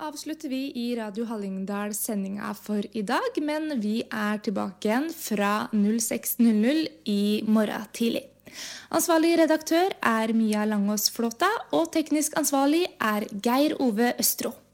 avslutter vi i Radio Hallingdal sendinga for i dag, men vi tilbake igjen fra 06:00 i morgen tidlig. Ansvarlig redaktør Mia Langås Flåta, og teknisk ansvarlig Geir Ove Østro.